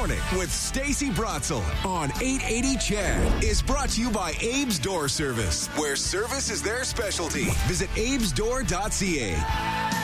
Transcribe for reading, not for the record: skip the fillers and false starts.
Morning with Stacey Bratzel on 880 CHED is brought to you by Abe's Door Service, where service is their specialty. Visit abesdoor.ca.